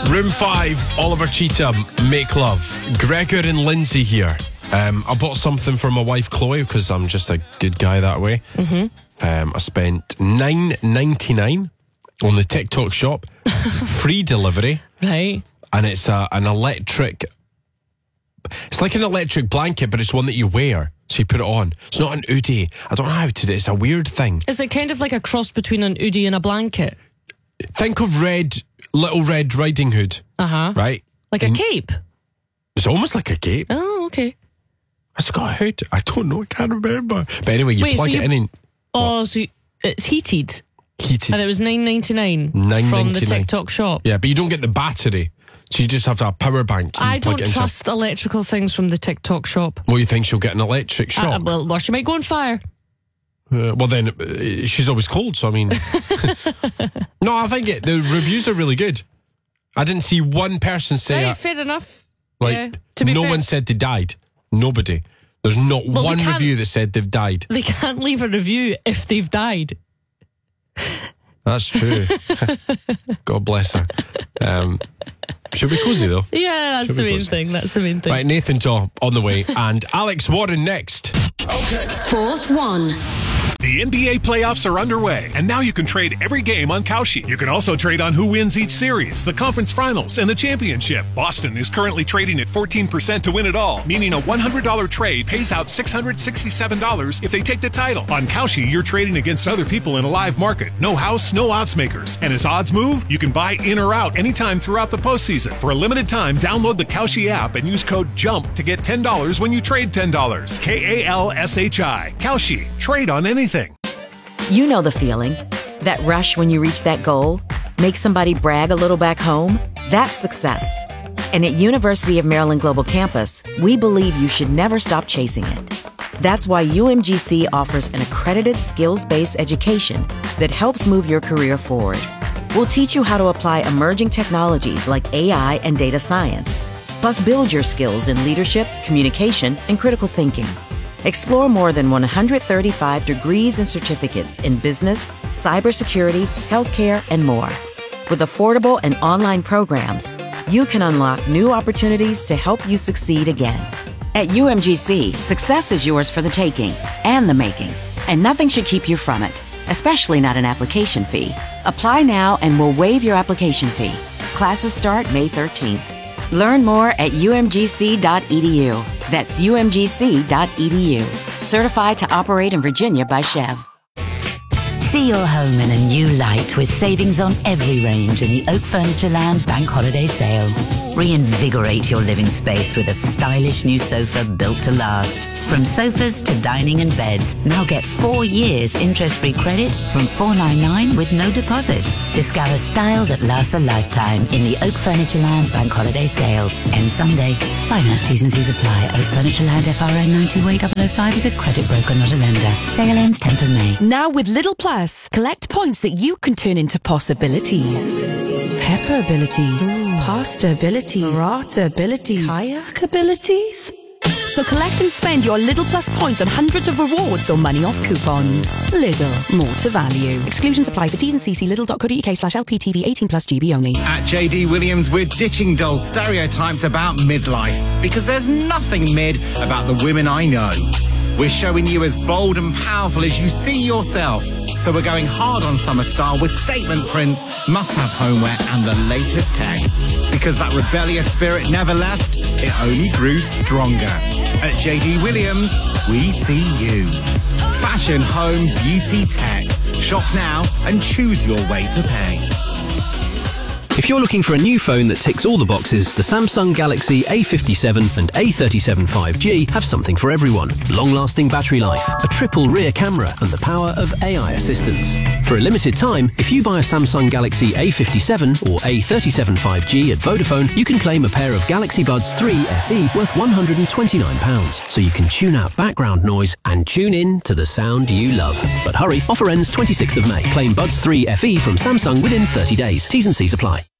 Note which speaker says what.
Speaker 1: Room 5, Oliver Cheetham, Make Love. Gregor and Lindsay here. I bought something for my wife Chloe because I'm just a good guy that way. I spent $9.99 on the TikTok shop, free delivery,
Speaker 2: Right.
Speaker 1: and it's an electric. It's like an electric blanket, but it's one that you wear, so you put it on. It's not an Oodie. I don't know how to do it. It's a weird thing.
Speaker 2: Is it kind of like a cross between an Oodie and a blanket?
Speaker 1: Think of Little Red Riding Hood. Right?
Speaker 2: Like a cape?
Speaker 1: It's almost like a cape.
Speaker 2: Oh, okay.
Speaker 1: It's got a hood. I don't know. I can't remember. But anyway, you plug it in and...
Speaker 2: Oh, so it's heated?
Speaker 1: Heated.
Speaker 2: And it was $9.99 from the TikTok shop?
Speaker 1: Yeah, but you don't get the battery. So you just have to have a power bank.
Speaker 2: I don't trust electrical things from the TikTok shop.
Speaker 1: Well, you think she'll get an electric shock?
Speaker 2: Well, she might go on fire.
Speaker 1: Well, then, she's always cold, so I mean... No, I think the reviews are really good. I didn't see one person say...
Speaker 2: Right, fair enough.
Speaker 1: Like,
Speaker 2: yeah, to be
Speaker 1: no
Speaker 2: fair.
Speaker 1: one said they died. Nobody. There's not one review that said they've died.
Speaker 2: They can't leave a review if they've died.
Speaker 1: That's true. God bless her. She'll be cosy, though.
Speaker 2: Yeah, that's the main thing. That's the main thing.
Speaker 1: Right, Nathan Taw on the way, and Alex Warren next.
Speaker 3: Okay. Fourth one.
Speaker 4: The NBA playoffs are underway, and now you can trade every game on Kalshi. You can also trade on who wins each series, the conference finals, and the championship. Boston is currently trading at 14% to win it all, meaning a $100 trade pays out $667 if they take the title. On Kalshi, you're trading against other people in a live market. No house, no odds makers. And as odds move, you can buy in or out anytime throughout the postseason. For a limited time, download the Kalshi app and use code JUMP to get $10 when you trade $10. KALSHI. Kalshi. Trade on anything.
Speaker 5: You know the feeling. That rush when you reach that goal? Make somebody brag a little back home? That's success. And at University of Maryland Global Campus, we believe you should never stop chasing it. That's why UMGC offers an accredited skills-based education that helps move your career forward. We'll teach you how to apply emerging technologies like AI and data science, plus build your skills in leadership, communication, and critical thinking. Explore more than 135 degrees and certificates in business, cybersecurity, healthcare, and more. With affordable and online programs, you can unlock new opportunities to help you succeed again. At UMGC, success is yours for the taking and the making, and nothing should keep you from it, especially not an application fee. Apply now and we'll waive your application fee. Classes start May 13th. Learn more at umgc.edu. That's umgc.edu. Certified to operate in Virginia by Chev.
Speaker 6: See your home in a new light with savings on every range in the Oak Furniture Land Bank Holiday Sale. Reinvigorate your living space with a stylish new sofa built to last. From sofas to dining and beds, now get 4 years interest-free credit from $499 with no deposit. Discover style that lasts a lifetime in the Oak Furniture Land Bank Holiday Sale. Ends Sunday. Finance T's and C's apply. Oak Furniture Land FRN 92805 is a credit broker, not a lender. Sale ends 10th of May.
Speaker 7: Now with Lidl Plus, collect points that you can turn into possibilities. Pepper abilities, pasta abilities, rata abilities, kayak abilities. So collect and spend your Lidl Plus points on hundreds of rewards or money off coupons. Lidl, more to value. Exclusions apply for T's and C's. Lidl.co.uk/LPTV 18+ GB only.
Speaker 8: At JD Williams, we're ditching dull stereotypes about midlife because there's nothing mid about the women I know. We're showing you as bold and powerful as you see yourself. So we're going hard on summer style with statement prints, must-have homeware and the latest tech. Because that rebellious spirit never left, it only grew stronger. At JD Williams, we see you. Fashion, home, beauty, tech. Shop now and choose your way to pay.
Speaker 9: If you're looking for a new phone that ticks all the boxes, the Samsung Galaxy A57 and A37 5G have something for everyone. Long-lasting battery life, a triple rear camera, and the power of AI assistance. For a limited time, if you buy a Samsung Galaxy A57 or A37 5G at Vodafone, you can claim a pair of Galaxy Buds 3 FE worth £129, so you can tune out background noise and tune in to the sound you love. But hurry, offer ends 26th of May. Claim Buds 3 FE from Samsung within 30 days. T's and C's apply.